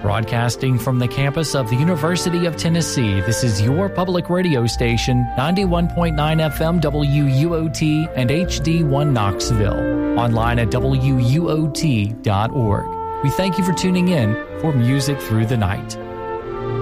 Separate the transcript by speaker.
Speaker 1: Broadcasting from the campus of the University of Tennessee, this is your public radio station, 91.9 FM WUOT and HD1 Knoxville. Online at WUOT.org. We thank you for tuning in for Music Through the Night.